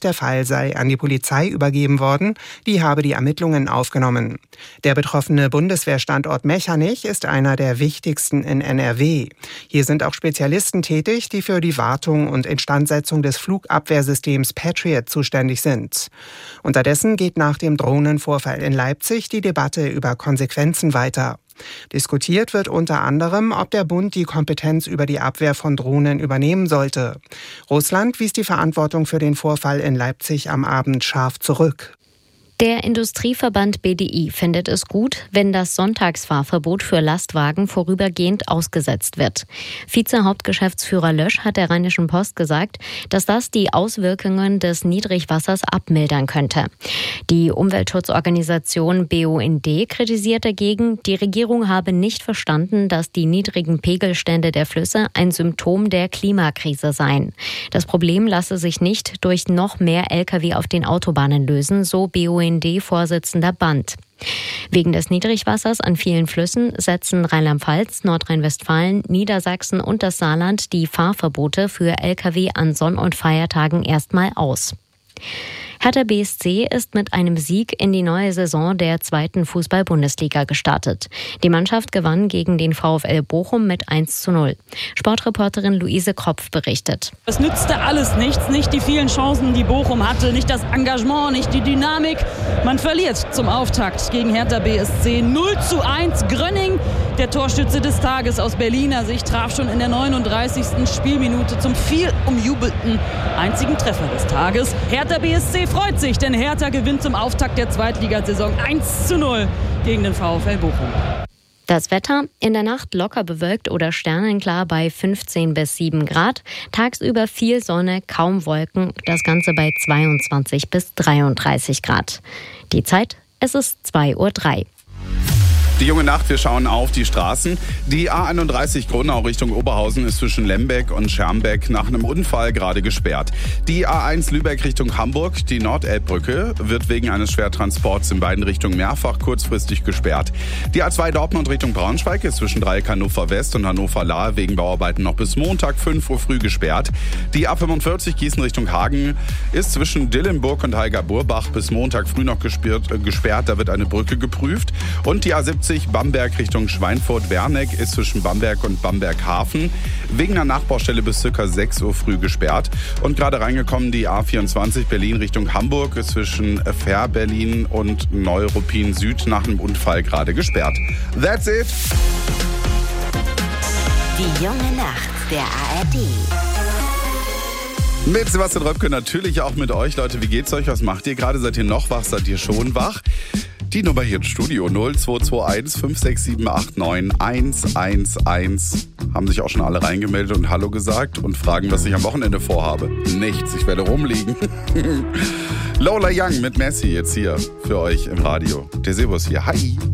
Der Fall sei an die Polizei übergeben worden. Die habe die Ermittlungen aufgenommen. Der betroffene Bundeswehrstandort Mechernich ist einer der wichtigsten in NRW. Hier sind auch Spezialisten tätig, die für die Wartung und Instandsetzung des Flugabwehrsystems Patriot zuständig sind. Unterdessen geht nach dem Drohnenvorfall in Leipzig die Debatte über Konsequenzen weiter. Diskutiert wird unter anderem, ob der Bund die Kompetenz über die Abwehr von Drohnen übernehmen sollte. Russland wies die Verantwortung für den Vorfall in Leipzig am Abend scharf zurück. Der Industrieverband BDI findet es gut, wenn das Sonntagsfahrverbot für Lastwagen vorübergehend ausgesetzt wird. Vize-Hauptgeschäftsführer Lösch hat der Rheinischen Post gesagt, dass das die Auswirkungen des Niedrigwassers abmildern könnte. Die Umweltschutzorganisation BUND kritisiert dagegen, die Regierung habe nicht verstanden, dass die niedrigen Pegelstände der Flüsse ein Symptom der Klimakrise seien. Das Problem lasse sich nicht durch noch mehr Lkw auf den Autobahnen lösen, so BUND-Vorsitzender Band. Wegen des Niedrigwassers an vielen Flüssen setzen Rheinland-Pfalz, Nordrhein-Westfalen, Niedersachsen und das Saarland die Fahrverbote für Lkw an Sonn- und Feiertagen erstmal aus. Hertha BSC ist mit einem Sieg in die neue Saison der 2. Fußball-Bundesliga gestartet. Die Mannschaft gewann gegen den VfL Bochum mit 1:0. Sportreporterin Luise Kropf berichtet. Es nützte alles nichts, nicht die vielen Chancen, die Bochum hatte, nicht das Engagement, nicht die Dynamik. Man verliert zum Auftakt gegen Hertha BSC 0:1. Grönning, der Torschütze des Tages aus Berliner Sicht, traf schon in der 39. Spielminute zum viel umjubelten einzigen Treffer des Tages. Hertha BSC freut sich, denn Hertha gewinnt zum Auftakt der Zweitligasaison 1:0 gegen den VfL Bochum. Das Wetter in der Nacht locker bewölkt oder sternenklar bei 15 bis 7 Grad. Tagsüber viel Sonne, kaum Wolken. Das Ganze bei 22 bis 33 Grad. Die Zeit, es ist 2:03 Uhr. Die junge Nacht, wir schauen auf die Straßen. Die A31 Gronau Richtung Oberhausen ist zwischen Lembeck und Schermbeck nach einem Unfall gerade gesperrt. Die A1 Lübeck Richtung Hamburg, die Nordelbbrücke, wird wegen eines Schwertransports in beiden Richtungen mehrfach kurzfristig gesperrt. Die A2 Dortmund Richtung Braunschweig ist zwischen Dreieck Hannover West und Hannover Lahr wegen Bauarbeiten noch bis Montag 5 Uhr früh gesperrt. Die A45 Gießen Richtung Hagen ist zwischen Dillenburg und Heiger-Burbach bis Montag früh noch gesperrt. Da wird eine Brücke geprüft. Und die A70 Bamberg Richtung Schweinfurt-Werneck ist zwischen Bamberg und Bamberg-Hafen wegen einer Nachbaustelle bis ca. 6 Uhr früh gesperrt. Und gerade reingekommen die A24 Berlin Richtung Hamburg ist zwischen Fähr-Berlin und Neuruppin Süd nach einem Unfall gerade gesperrt. That's it! Die junge Nacht der ARD. Mit Sebastian Röpke, natürlich auch mit euch. Leute, wie geht's euch? Was macht ihr gerade? Seid ihr noch wach? Seid ihr schon wach? Die Nummer hier im Studio 0221 56789 111. Haben sich auch schon alle reingemeldet und Hallo gesagt und fragen, was ich am Wochenende vorhabe. Nichts, ich werde rumliegen. Lola Young mit Messi jetzt hier für euch im Radio. Der Sebus hier, hi.